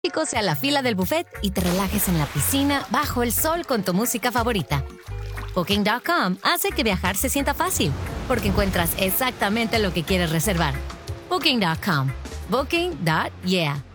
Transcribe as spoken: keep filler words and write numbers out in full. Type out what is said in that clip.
sea la fila del buffet y te relajes en la piscina bajo el sol con tu música favorita. Booking punto com hace que viajar se sienta fácil, porque encuentras exactamente lo que quieres reservar. Booking punto com. Booking punto yeah.